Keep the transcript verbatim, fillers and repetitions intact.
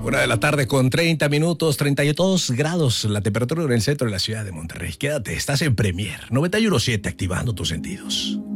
Una de la tarde con treinta minutos, treinta y dos grados la temperatura en el centro de la ciudad de Monterrey. Quédate, estás en Premier noventa y uno punto siete, activando tus sentidos.